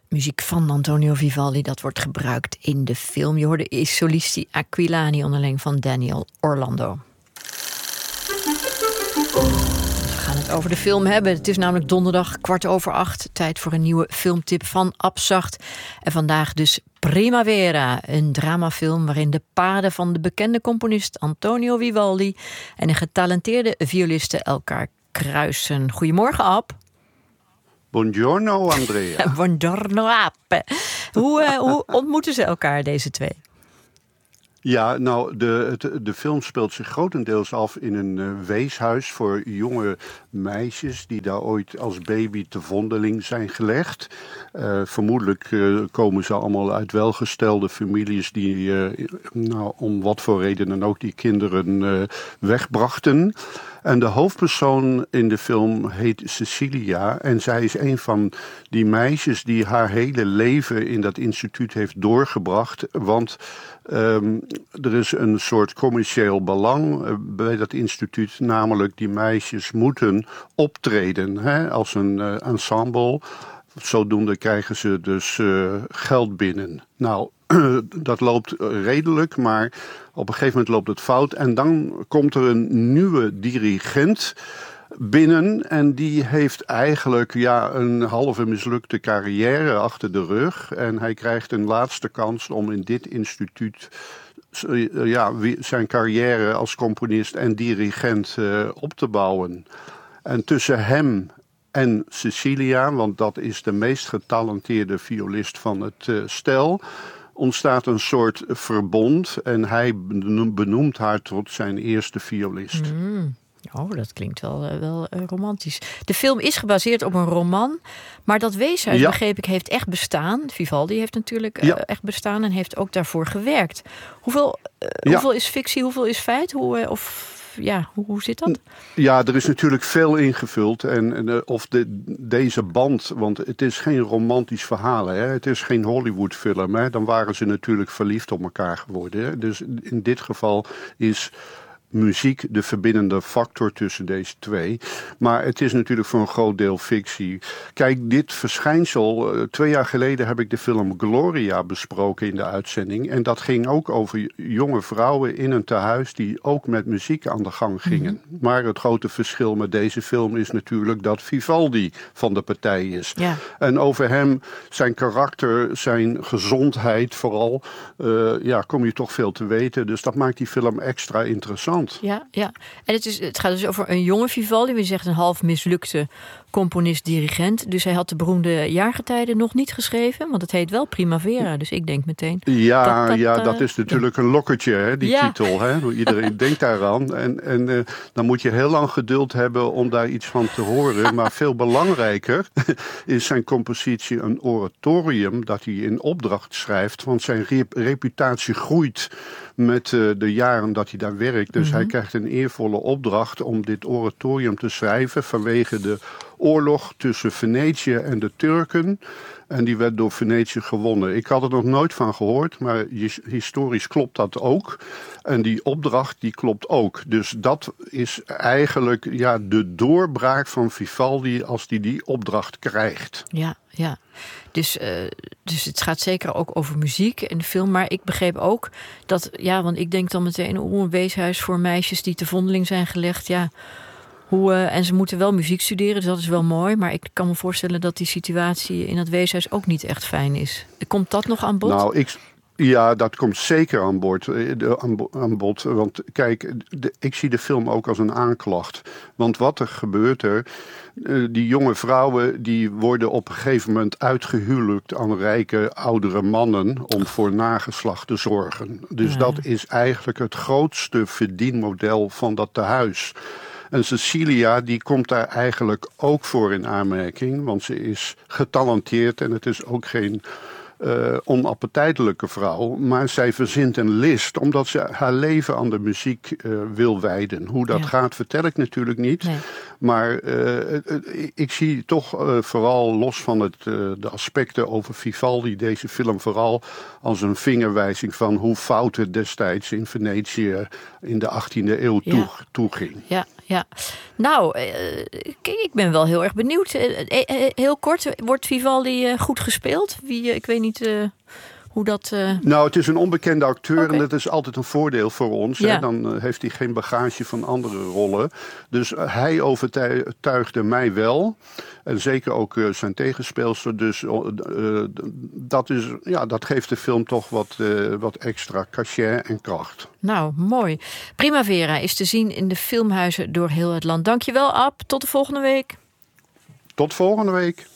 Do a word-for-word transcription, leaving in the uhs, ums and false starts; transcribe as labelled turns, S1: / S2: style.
S1: Muziek van Antonio Vivaldi, dat wordt gebruikt in de film. Je hoorde I Solisti Aquilani onder leiding van Daniel Orlando. We gaan het over de film hebben. Het is namelijk donderdag kwart over acht. Tijd voor een nieuwe filmtip van Abzacht. En vandaag dus Primavera, een dramafilm waarin de paden van de bekende componist Antonio Vivaldi en een getalenteerde violiste elkaar kruisen. Goedemorgen, Ab.
S2: Buongiorno, Andrea.
S1: Buongiorno, Ab. Hoe, uh, hoe ontmoeten ze elkaar, deze twee?
S2: Ja, nou, de, de, de film speelt zich grotendeels af in een uh, weeshuis voor jonge meisjes die daar ooit als baby te vondeling zijn gelegd. Uh, vermoedelijk uh, komen ze allemaal uit welgestelde families die, uh, nou, om wat voor reden dan ook, die kinderen uh, wegbrachten. En de hoofdpersoon in de film heet Cecilia. En zij is een van die meisjes die haar hele leven in dat instituut heeft doorgebracht. Want um, er is een soort commercieel belang uh, bij dat instituut. Namelijk, die meisjes moeten optreden, hè, als een uh, ensemble. Zodoende krijgen ze dus uh, geld binnen. Nou, dat loopt redelijk, maar op een gegeven moment loopt het fout. En dan komt er een nieuwe dirigent binnen. En die heeft eigenlijk ja, een halve mislukte carrière achter de rug. En hij krijgt een laatste kans om in dit instituut ja, zijn carrière als componist en dirigent uh, op te bouwen. En tussen hem en Cecilia, want dat is de meest getalenteerde violist van het uh, stel, ontstaat een soort verbond en hij benoemt haar tot zijn eerste violist.
S1: Mm. Oh, dat klinkt wel, uh, wel uh, romantisch. De film is gebaseerd op een roman, maar dat weeshuis, ja, begreep ik, heeft echt bestaan. Vivaldi heeft natuurlijk uh, ja. echt bestaan en heeft ook daarvoor gewerkt. Hoeveel, uh, ja. hoeveel is fictie, hoeveel is feit? Hoe, uh, of... Ja, hoe, hoe zit dat?
S2: Ja, er is natuurlijk veel ingevuld. En, en uh, of de, deze band, want het is geen romantisch verhaal. Hè? Het is geen Hollywoodfilm. Hè? Dan waren ze natuurlijk verliefd op elkaar geworden. Hè? Dus in dit geval is muziek de verbindende factor tussen deze twee. Maar het is natuurlijk voor een groot deel fictie. Kijk, dit verschijnsel, uh, twee jaar geleden heb ik de film Gloria besproken in de uitzending. En dat ging ook over jonge vrouwen in een tehuis die ook met muziek aan de gang gingen. Mm-hmm. Maar het grote verschil met deze film is natuurlijk dat Vivaldi van de partij is. Ja. En over hem, zijn karakter, zijn gezondheid vooral, uh, ja, kom je toch veel te weten. Dus dat maakt die film extra interessant.
S1: Ja, ja. En het, is, het gaat dus over een jonge Vivaldi. Je zegt een half mislukte componist-dirigent. Dus hij had de beroemde jaargetijden nog niet geschreven. Want het heet wel Primavera. Dus ik denk meteen...
S2: Ja,
S1: dat, dat,
S2: ja,
S1: uh,
S2: dat is natuurlijk een lokkertje, hè, die ja. titel. Hè? Iedereen denkt daaraan. En, en uh, dan moet je heel lang geduld hebben om daar iets van te horen. Maar veel belangrijker is zijn compositie een oratorium dat hij in opdracht schrijft. Want zijn rep- reputatie groeit met uh, de jaren dat hij daar werkt. Dus mm-hmm. hij krijgt een eervolle opdracht om dit oratorium te schrijven vanwege de oorlog tussen Venetië en de Turken. En die werd door Venetië gewonnen. Ik had er nog nooit van gehoord, maar historisch klopt dat ook. En die opdracht die klopt ook. Dus dat is eigenlijk ja, de doorbraak van Vivaldi als hij die, die opdracht krijgt.
S1: Ja, ja. Dus, uh, dus het gaat zeker ook over muziek en de film. Maar ik begreep ook dat, ja, want ik denk dan meteen, oh, een weeshuis voor meisjes die te vondeling zijn gelegd, ja. Hoe, uh, en ze moeten wel muziek studeren, dus dat is wel mooi. Maar ik kan me voorstellen dat die situatie in het weeshuis ook niet echt fijn is. Komt dat nog aan bod?
S2: Nou, ik... Ja, dat komt zeker aan bod, aan bod. Want kijk, de, ik zie de film ook als een aanklacht. Want wat er gebeurt er... Die jonge vrouwen die worden op een gegeven moment uitgehuwelijkt aan rijke oudere mannen om voor nageslacht te zorgen. Dus ja. dat is eigenlijk het grootste verdienmodel van dat tehuis. En Cecilia die komt daar eigenlijk ook voor in aanmerking, want ze is getalenteerd en het is ook geen uh, onappetijtelijke vrouw. Maar zij verzint een list omdat ze haar leven aan de muziek uh, wil wijden. Hoe dat ja. gaat vertel ik natuurlijk niet. Nee. Maar uh, ik zie toch uh, vooral los van het, uh, de aspecten over Vivaldi deze film vooral als een vingerwijzing van hoe fout het destijds in Venetië in de achttiende eeuw toe,
S1: ja.
S2: toeging.
S1: Ja, ja. Nou, uh, kijk, ik ben wel heel erg benieuwd. Uh, uh, heel kort, wordt Vivaldi uh, goed gespeeld? Wie, uh, ik weet niet... Uh... Hoe dat, uh...
S2: Nou, het is een onbekende acteur
S1: okay.
S2: en dat is altijd een voordeel voor ons.
S1: Ja.
S2: Hè? Dan uh, heeft hij geen bagage van andere rollen. Dus uh, hij overtuigde mij wel. En zeker ook uh, zijn tegenspeelster. Dus uh, uh, dat, is, ja, dat geeft de film toch wat, uh, wat extra cachet en kracht.
S1: Nou, mooi. Primavera is te zien in de filmhuizen door heel het land. Dankjewel, Ab. Tot de volgende week.
S2: Tot volgende week.